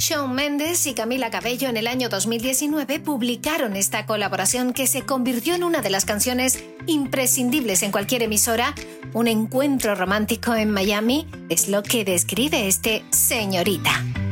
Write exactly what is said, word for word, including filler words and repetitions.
Shawn Mendes y Camila Cabello en el año dos mil diecinueve publicaron esta colaboración que se convirtió en una de las canciones imprescindibles en cualquier emisora. Un encuentro romántico en Miami es lo que describe este Señorita.